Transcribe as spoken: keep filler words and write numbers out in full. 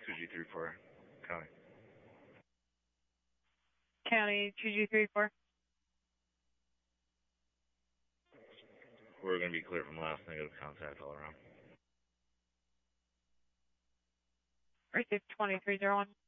two G three four, county. County two G three four. We're going to be clear from last negative contact all around. Received twenty-three zero one.